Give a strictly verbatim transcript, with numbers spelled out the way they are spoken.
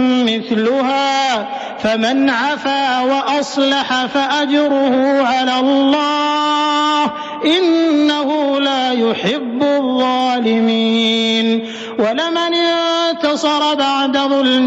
مثلها فمن عفا وأصلح فأجره على الله إنه لا يحب الظالمين ولمن انتصر بعد ظلمه